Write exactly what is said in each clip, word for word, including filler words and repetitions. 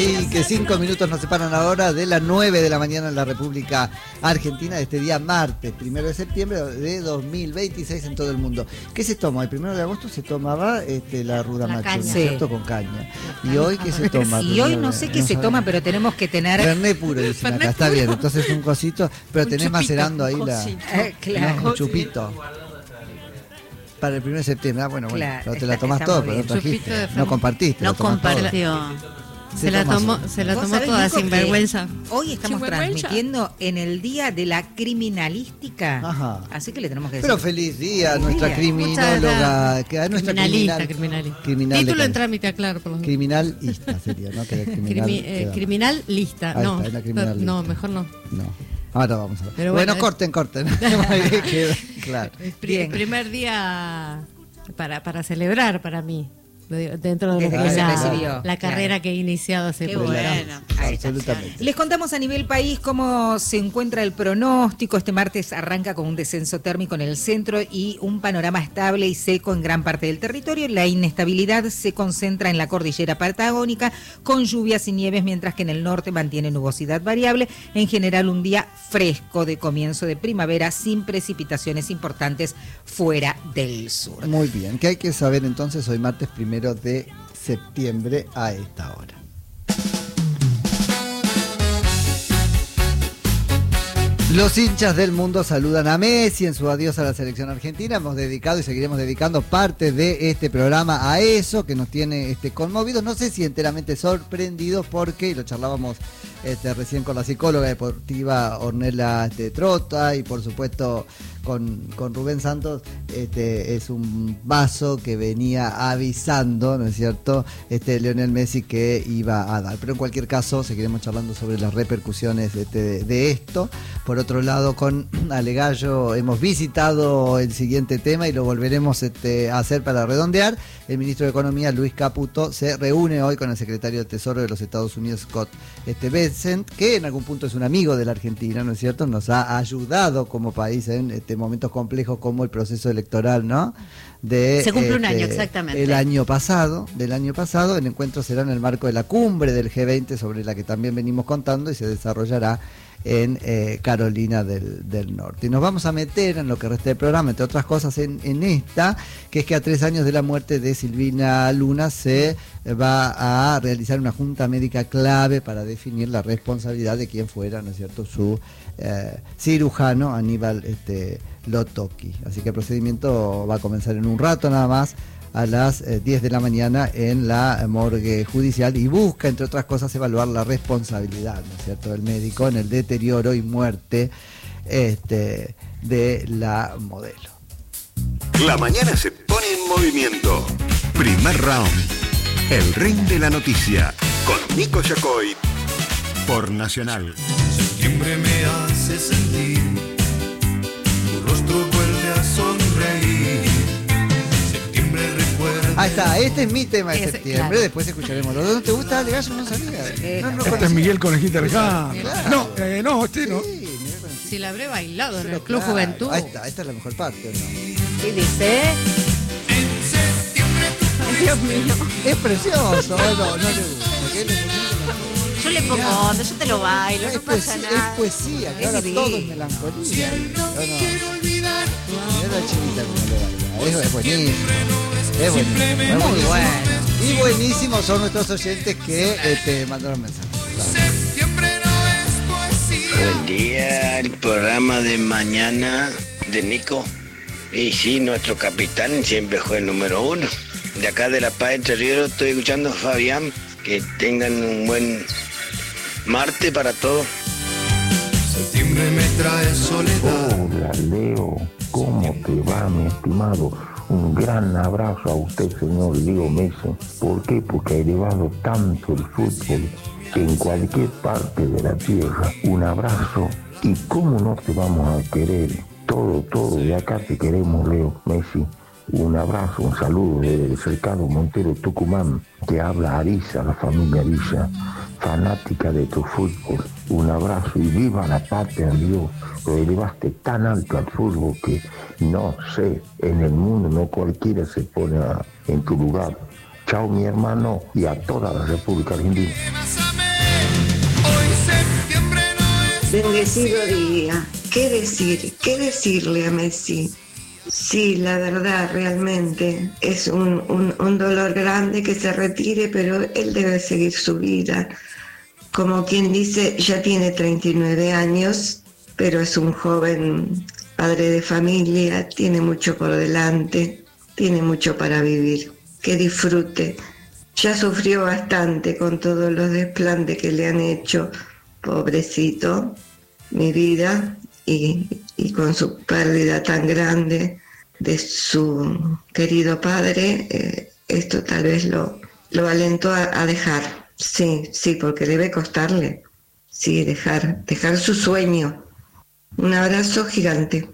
ahí que cinco minutos nos separan ahora de las nueve de la mañana en la República Argentina de este día martes, primero de septiembre de dos mil veintiséis en todo el mundo. ¿Qué se toma? El primero de agosto se tomaba este, la ruda La macho, caña. ¿no es Sí. cierto? Con caña. ¿Y hoy qué se toma? Y hoy no sé qué No se sabe. toma, pero tenemos que tener... Fernet puro, dicen acá, Fernet está puro. bien. Entonces un cosito, pero Un tenés chupito, macerando ahí un la... cosito. Eh, claro. ¿no? Un chupito. Para el primero de septiembre, ah, bueno, bueno, Claro, pero te la está- tomás está todo, muy pero no bien. Chupito de trajiste, Fernet. no compartiste. No lo tomás todo. compartió. Se Se la toma tomó, solo. se la Vos tomó sabés, toda Nico, sin que vergüenza. Hoy estamos Sinvergüenza. transmitiendo en el Día de la Criminalística. Ajá. Así que le tenemos que decir... Pero feliz día a Feliz nuestra día. criminóloga, que a nuestra Criminalista, criminal, criminalista. criminal Título de- en trámite, aclaro. Por los criminalista sería, ¿no? Que criminal, Crimi- eh, queda- criminal lista. Ahí No, está, es la criminal no, lista. mejor no. No. Ahora vamos a ver. Pero bueno, bueno, corten, corten. Queda claro. El Bien. primer día para, para celebrar para mí. Lo digo, dentro de lo Desde que que es se la, recibió, la carrera claro. que he iniciado hace Qué poco. bueno. Ahí está. Absolutamente. Les contamos a nivel país cómo se encuentra el pronóstico. Este martes arranca con un descenso térmico en el centro y un panorama estable y seco en gran parte del territorio. La inestabilidad se concentra en la cordillera patagónica con lluvias y nieves, mientras que en el norte mantiene nubosidad variable. En general, un día fresco de comienzo de primavera sin precipitaciones importantes fuera del sur. Muy bien. ¿Qué hay que saber entonces hoy martes primero de septiembre a esta hora? Los hinchas del mundo saludan a Messi en su adiós a la selección argentina. Hemos dedicado y seguiremos dedicando parte de este programa a eso, que nos tiene este, conmovidos. No sé si enteramente sorprendidos, porque, y lo charlábamos este, recién con la psicóloga deportiva Ornella este, Trota, y por supuesto con, con Rubén Santos, este, es un vaso que venía avisando, ¿no es cierto?, este, Lionel Messi que iba a dar. Pero en cualquier caso, seguiremos charlando sobre las repercusiones este, de, de esto. Por otro lado, con Ale Gallo hemos visitado el siguiente tema y lo volveremos este, a hacer para redondear. El ministro de Economía, Luis Caputo, se reúne hoy con el secretario de Tesoro de los Estados Unidos, Scott este, Bessent, que en algún punto es un amigo de la Argentina, ¿no es cierto? Nos ha ayudado como país en este, momentos complejos como el proceso electoral, ¿no? De, Se cumple un este, año, exactamente. El año pasado, del año pasado, el encuentro será en el marco de la cumbre del G veinte, sobre la que también venimos contando, y se desarrollará en eh, Carolina del, del Norte. Y nos vamos a meter en lo que resta del programa, entre otras cosas, en, en esta, que es que a tres años de la muerte de Silvina Luna se va a realizar una junta médica clave para definir la responsabilidad de quién fuera, ¿no es cierto?, su eh, cirujano Aníbal este, Lotoki. Así que el procedimiento va a comenzar en un rato nada más, a las eh, diez de la mañana en la morgue judicial, y busca, entre otras cosas, evaluar la responsabilidad, ¿no es cierto?, del médico en el deterioro y muerte este, de la modelo. La mañana se pone en movimiento. Primer round. El ring de la noticia. Con Nico Yacoy. Por Nacional. Septiembre me hace sentir, tu rostro vuelve a sonreír. Septiembre recuerda. Ahí está, este es mi tema de Ese, septiembre, claro. después escucharemos. ¿No te gusta Ale Gallo? No sabía. No, no Este conocía. es Miguel Conejita Arján. Claro. No, eh, no, este no. Sí, Miguel Conejita. Si la habré bailado en Pero el Club claro, Juventud. Ahí está, esta es la mejor parte, ¿no? ¿Qué dice? Dios mío. Es precioso, no, no, no le gusta. ¿Qué le gusta? Yo le pongo onda, yo te lo bailo, Es no pasa poesía, nada. es poesía, que Es ahora divino. todo es melancolía. No, no. Mirá la chinita como lo baila. Es, es buenísimo. Es buenísimo. Es Muy buenísimo. bueno. Y buenísimos son nuestros oyentes que este, mandaron mensajes. Buen día, el programa de mañana de Nico. Y sí, nuestro capitán siempre fue el número uno. De acá de La Paz, Entre Ríos, estoy escuchando a Fabián. Que tengan un buen martes para todos. Septiembre me trae soledad. Hola Leo, ¿cómo te va, mi estimado? Un gran abrazo a usted, señor Leo Messi. ¿Por qué? Porque ha elevado tanto el fútbol en cualquier parte de la tierra. Un abrazo, y cómo no te vamos a querer. Todo, todo, de acá te queremos, Leo Messi. Un abrazo, un saludo desde el cercado Montero, Tucumán. Te habla Arisa, la familia Arisa, fanática de tu fútbol. Un abrazo y viva la patria, Dios. Lo elevaste tan alto al fútbol que no sé, en el mundo no cualquiera se pone a, en tu lugar. Chao, mi hermano, y a toda la República Argentina. Bendecido día. ¿Qué decir? ¿Qué decirle a Messi? Sí, la verdad, realmente es un, un, un dolor grande que se retire, pero él debe seguir su vida. Como quien dice, ya tiene treinta y nueve años, pero es un joven padre de familia, tiene mucho por delante, tiene mucho para vivir. Que disfrute. Ya sufrió bastante con todos los desplantes que le han hecho. Pobrecito, mi vida, y, y con su pérdida tan grande de su querido padre, eh, esto tal vez lo, lo alentó a, a dejar. Sí, sí, porque debe costarle. Sí, dejar, dejar su sueño. Un abrazo gigante.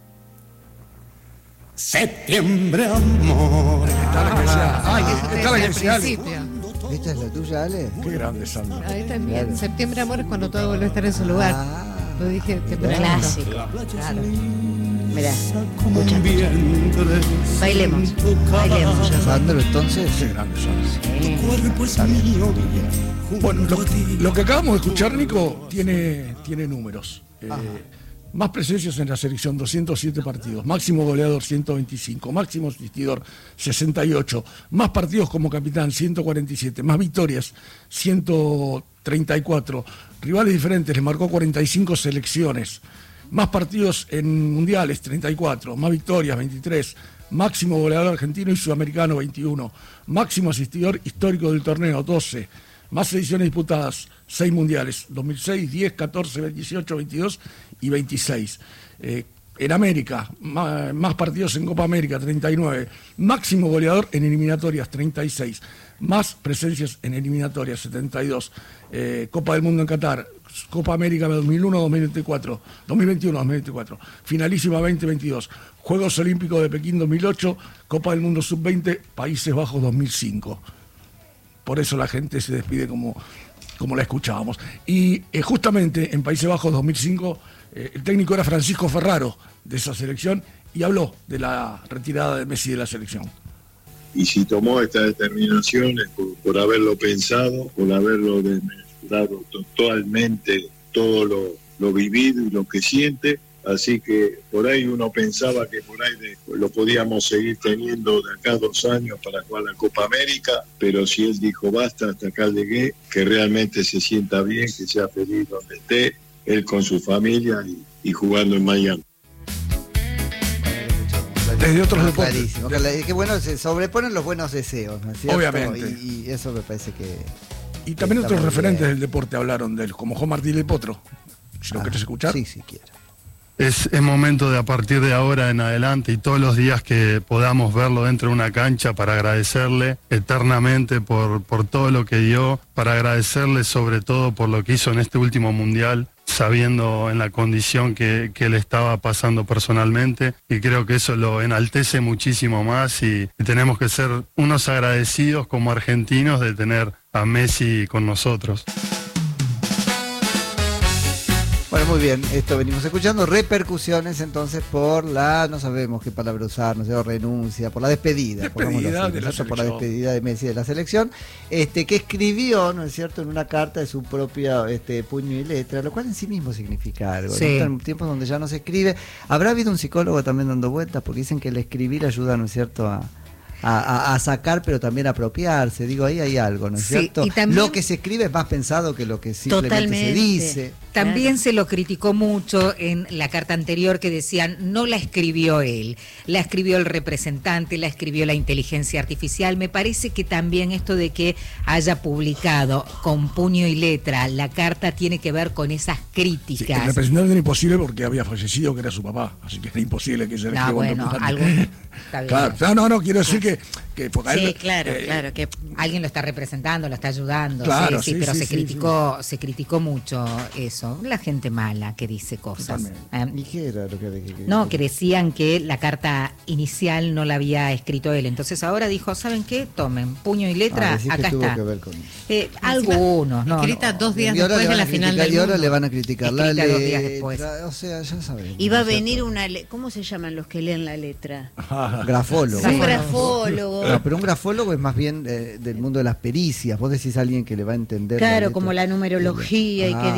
Septiembre, amor. Está la que sea. Ay, Ah, ese está la es que el sea. principio. ¿Esta es la tuya, Ale? Qué grande, Sandra. Ahí también. Claro. Septiembre, amor, es cuando todo vuelve a estar en su lugar. Ah. Lo dije temprano. Clásico. Claro. Mirá, escucha, escucha. Bailemos, bailemos. Sandro, entonces. Qué grande, Sandra. Sí. Cuerpo es mío. Bueno, lo, lo que acabamos de escuchar, Nico, tiene, tiene números. Eh, más presencias en la selección, doscientos siete partidos. Máximo goleador, ciento veinticinco. Máximo asistidor, sesenta y ocho. Más partidos como capitán, ciento cuarenta y siete. Más victorias, ciento treinta y cuatro. Rivales diferentes, le marcó cuarenta y cinco selecciones. Más partidos en mundiales, treinta y cuatro. Más victorias, veintitrés. Máximo goleador argentino y sudamericano, veintiuno. Máximo asistidor histórico del torneo, doce. Más ediciones disputadas, seis mundiales, dos mil seis, diez, catorce, dieciocho, veintidós y veintiséis. Eh, en América, más, más partidos en Copa América, treinta y nueve. Máximo goleador en eliminatorias, treinta y seis. Más presencias en eliminatorias, setenta y dos. Eh, Copa del Mundo en Qatar, Copa América dos mil uno, dos mil veinticuatro, dos mil veintiuno, dos mil veinticuatro. Finalísima veinte veintidós. Juegos Olímpicos de Pekín dos mil ocho, Copa del Mundo sub veinte, Países Bajos dos mil cinco. Por eso la gente se despide como, como la escuchábamos. Y eh, justamente en Países Bajos dos mil cinco, eh, el técnico era Francisco Ferraro de esa selección y habló de la retirada de Messi de la selección. Y si tomó esta determinación es por, por haberlo pensado, por haberlo desmesurado totalmente todo lo, lo vivido y lo que siente. Así que por ahí uno pensaba que por ahí de, lo podíamos seguir teniendo de acá a dos años para jugar la Copa América, pero si él dijo basta, hasta acá llegué, que realmente se sienta bien, que sea feliz donde esté, él con su familia y, y jugando en Miami. Desde otros deportes. Clarísimo. Que, que bueno, se sobreponen los buenos deseos, ¿no es cierto? Obviamente. Y, y eso me parece que... Y también que otros referentes bien. del deporte hablaron de él, como Juan Martín del Potro. Si lo Ah, querés escuchar. Sí, sí quiero. Es, es momento de a partir de ahora en adelante y todos los días que podamos verlo dentro de una cancha para agradecerle eternamente por, por todo lo que dio, para agradecerle sobre todo por lo que hizo en este último mundial, sabiendo en la condición que, que él estaba pasando personalmente, y creo que eso lo enaltece muchísimo más y, y tenemos que ser unos agradecidos como argentinos de tener a Messi con nosotros. Bueno, muy bien, esto venimos escuchando, repercusiones entonces por la, no sabemos qué palabra usar, no sé, o renuncia, por la despedida, Despedida así, de la ¿no? Por la selección. despedida de Messi de la selección, este, que escribió, ¿no es cierto?, en una carta de su propia este, puño y letra, lo cual en sí mismo significa algo. Sí. ¿No? Están en tiempos donde ya no se escribe. Habrá habido un psicólogo también dando vueltas, porque dicen que el escribir ayuda, ¿no es cierto?, a... A, a, a sacar, pero también a apropiarse. Digo, ahí hay algo, ¿no es Sí, cierto? y también- Lo que se escribe es más pensado que lo que simplemente Totalmente. se dice. También Claro. se lo criticó mucho en la carta anterior que decían no la escribió él, la escribió el representante, la escribió la inteligencia artificial. Me parece que también esto de que haya publicado con puño y letra la carta tiene que ver con esas Sí, el críticas. representante era imposible porque había fallecido, que era su papá, así que era imposible que se le No, escriba un bueno, representante. algo- está bien. Claro, no, no, no, quiero decir que, que porque a Sí, él, claro, eh, claro, que Alguien lo está representando, lo está ayudando, Claro, sí, sí, sí, pero sí, se sí, criticó, se criticó mucho eso. La gente mala que dice cosas. Totalmente. ¿eh? ¿Y qué era lo que, que- que- No, que decían que la carta inicial no la había escrito él. Entonces ahora dijo, ¿saben qué? Tomen, puño y letra, Ah, decís que acá tuvo está. que ver con eso. Eh, algunos, no, Escrita no. dos días Y ahora después le de van la a final criticar- del y ahora mundo. le van a criticar la Escrita dos días letra, después. o sea, ya sabemos. iba a ¿no es venir cierto? una... le- ¿Cómo se llaman los que leen la letra? Grafólogo. Un grafólogo. No, pero un grafólogo es más bien eh, del mundo de las pericias. Vos decís a alguien que le va a entender. Claro, letra. como la numerología y Ah. qué dijo. No, y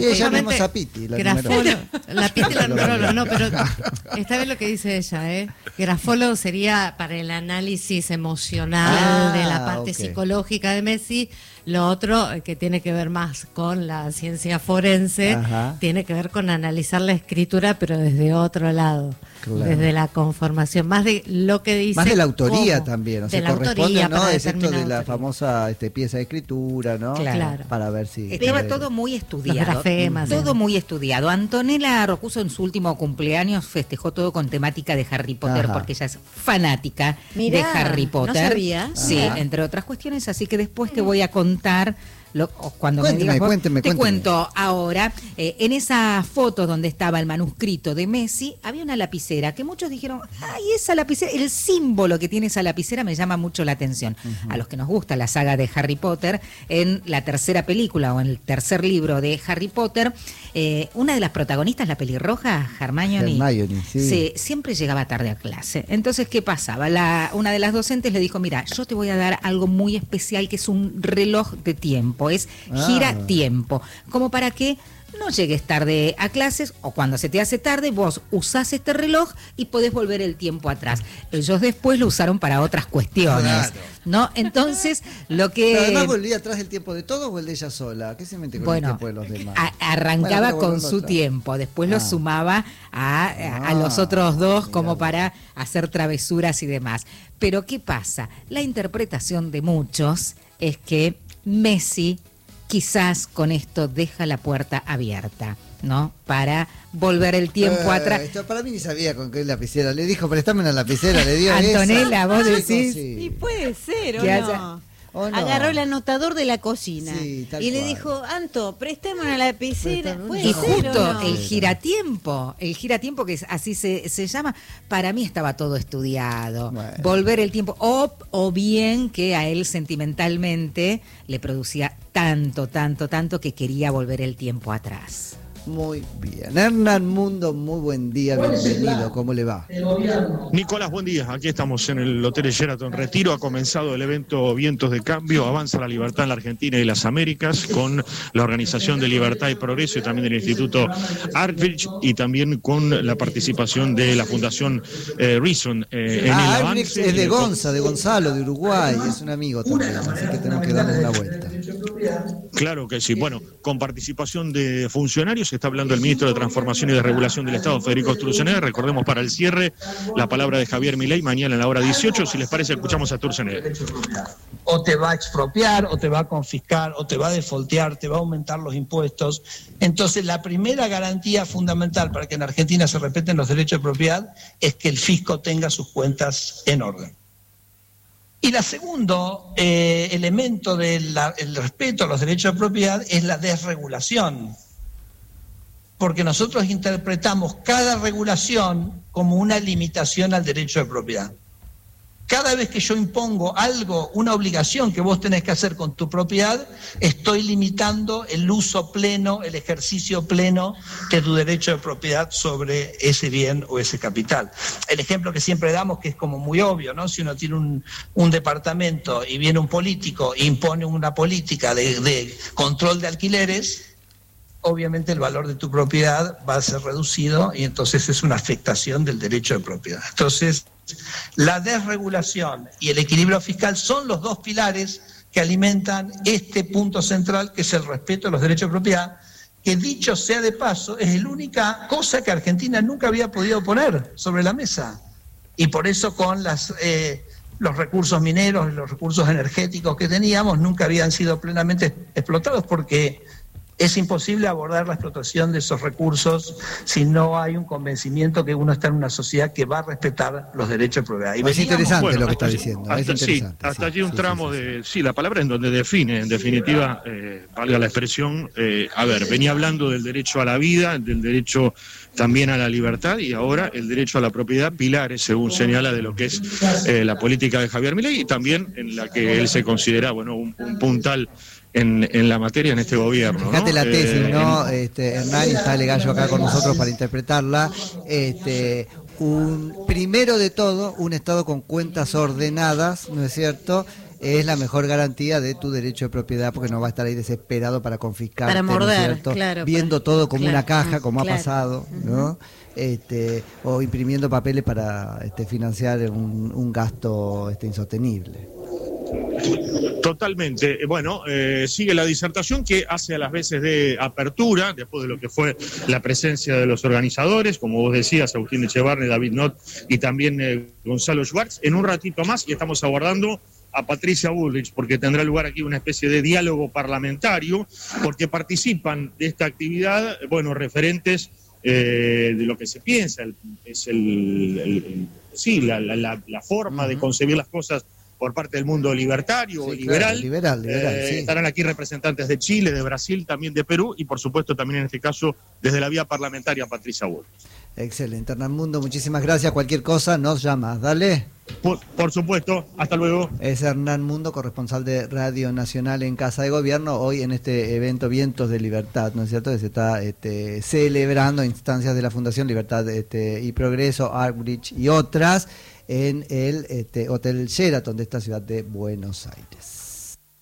ella mismo a Piti, la grafólogo, la Piti la numeróloga, no, pero está bien lo que dice ella, ¿eh? Grafólogo sería para el análisis emocional ah, de la parte okay. psicológica de Messi. Lo otro, que tiene que ver más con la ciencia forense, Ajá. tiene que ver con analizar la escritura, pero desde otro lado, claro. desde la conformación, más de lo que dice. Más de la autoría cómo. también, o sea, de la corresponde, autoría, ¿no? Es esto de la famosa este, pieza de escritura, ¿no? Claro. Para ver si... Estaba todo muy estudiado, grafemas, todo muy estudiado. Antonella Rocuso en su último cumpleaños festejó todo con temática de Harry Potter, Ajá. porque ella es fanática Mirá, de Harry Potter. ¿No sabía? Sí, Ajá. entre otras cuestiones, así que después te voy a contar Lo, cuando cuénteme, me digas vos, cuénteme, te cuénteme. cuento ahora, eh, en esa foto donde estaba el manuscrito de Messi, había una lapicera que muchos dijeron, ay, esa lapicera, el símbolo que tiene esa lapicera me llama mucho la atención. Uh-huh. A los que nos gusta la saga de Harry Potter, en la tercera película o en el tercer libro de Harry Potter, eh, una de las protagonistas, la pelirroja, Hermione, Hermione sí. se, siempre llegaba tarde a clase. Entonces, ¿qué pasaba? La, una de las docentes le dijo, mira, yo te voy a dar algo muy especial que es un reloj de tiempo. Es gira ah. tiempo, como para que no llegues tarde a clases o cuando se te hace tarde vos usás este reloj y podés volver el tiempo atrás. Ellos después lo usaron para otras cuestiones, claro. ¿no? Entonces, lo que... Pero además volvía atrás el tiempo de todos o el de ella sola. ¿Qué se mete con bueno, el tiempo de los demás? A, arrancaba bueno, con su atrás. tiempo, después ah. lo sumaba a, a, ah, a los otros dos como para hacer travesuras y demás. Pero ¿qué pasa? La interpretación de muchos es que Messi quizás con esto deja la puerta abierta, ¿no? Para volver el tiempo eh, atrás. Esto para mí ni sabía con qué lapicera. Le dijo, préstame una lapicera, le dio Antonella, esa. vos decís. Sí. Y puede ser, ¿o no? Haya... ¿O no? Agarró el anotador de la cocina sí, y le dijo, Anto, préstame una lapicera. Y justo no? el giratiempo, el giratiempo que es, así se, se llama, para mí estaba todo estudiado. Bueno. Volver el tiempo, o, o bien que a él sentimentalmente le producía tanto, tanto, tanto que quería volver el tiempo atrás. Muy bien. Hernán Mundo, muy buen día, bienvenido. ¿Cómo le va? Nicolás, buen día. Aquí estamos en el Hotel Sheraton Retiro. Ha comenzado el evento Vientos de Cambio, Avanza la Libertad en la Argentina y las Américas, con la Organización de Libertad y Progreso y también del Instituto Artwich y también con la participación de la Fundación eh, Reason. Eh, en ah, el avance, es de Gonza, de Gonzalo, de Uruguay. Es un amigo también, así que tenemos que darle una vuelta. Claro que sí. Bueno, con participación de funcionarios, está hablando el ministro de Transformación y Desregulación del Estado, Federico Sturzenegger. Recordemos para el cierre la palabra de Javier Milei mañana a la hora dieciocho. Si les parece, escuchamos a Sturzenegger. O te va a expropiar, o te va a confiscar, o te va a defoltear, te va a aumentar los impuestos. Entonces, la primera garantía fundamental para que en Argentina se respeten los derechos de propiedad es que el fisco tenga sus cuentas en orden. Y el segundo eh, elemento del respeto a los derechos de propiedad es la desregulación. Porque nosotros interpretamos cada regulación como una limitación al derecho de propiedad. Cada vez que yo impongo algo, una obligación que vos tenés que hacer con tu propiedad, estoy limitando el uso pleno, el ejercicio pleno de tu derecho de propiedad sobre ese bien o ese capital. El ejemplo que siempre damos, que es como muy obvio, ¿no? Si uno tiene un, un departamento y viene un político e impone una política de, de control de alquileres, obviamente el valor de tu propiedad va a ser reducido y entonces es una afectación del derecho de propiedad. Entonces, la desregulación y el equilibrio fiscal son los dos pilares que alimentan este punto central, que es el respeto a los derechos de propiedad, que dicho sea de paso, es la única cosa que Argentina nunca había podido poner sobre la mesa. Y por eso con las... Eh, los recursos mineros, los recursos energéticos que teníamos nunca habían sido plenamente explotados porque es imposible abordar la explotación de esos recursos si no hay un convencimiento que uno está en una sociedad que va a respetar los derechos de propiedad. Y es interesante bueno, lo que hasta, está diciendo. Hasta, es sí, hasta sí, allí un sí, tramo sí, sí, de... Sí, la palabra en donde define, en definitiva, eh, valga la expresión, eh, a ver, venía hablando del derecho a la vida, del derecho también a la libertad y ahora el derecho a la propiedad, pilares, según señala, de lo que es eh, la política de Javier Milei y también en la que él se considera, bueno, un, un puntal En, en la materia en este gobierno. Fíjate, ¿no? La tesis, eh, ¿no? Este, Hernán, está Ale Gallo acá con nosotros para interpretarla. Este, un, primero de todo, un Estado con cuentas ordenadas, ¿no es cierto? es la mejor garantía de tu derecho de propiedad, porque no va a estar ahí desesperado para confiscar, para morder, ¿no? Claro, viendo para, todo como claro, una caja, como claro. ha pasado, ¿no? Uh-huh. Este, o imprimiendo papeles para este, financiar un, un gasto este, insostenible. Totalmente. Bueno, eh, sigue la disertación que hace a las veces de apertura, después de lo que fue la presencia de los organizadores, como vos decías, Agustín Echevarne, David Nott y también eh, Gonzalo Schwartz. En un ratito más, y estamos aguardando a Patricia Bullrich, porque tendrá lugar aquí una especie de diálogo parlamentario, porque participan de esta actividad, bueno, referentes eh, de lo que se piensa, el, es el, el, el sí, la, la, la, la forma uh-huh. de concebir las cosas por parte del mundo libertario o sí, liberal. Claro, liberal, liberal eh, sí. Estarán aquí representantes de Chile, de Brasil, también de Perú y por supuesto también en este caso desde la vía parlamentaria Patricia Bullrich. Excelente, Hernán Mundo, muchísimas gracias. Cualquier cosa nos llamas, dale. Por, por supuesto, hasta luego. Es Hernán Mundo, corresponsal de Radio Nacional en Casa de Gobierno, hoy en este evento Vientos de Libertad, ¿no es cierto? Que se está este, celebrando instancias de la Fundación Libertad este, y Progreso, Artbridge y otras, en el este, Hotel Sheraton de esta ciudad de Buenos Aires.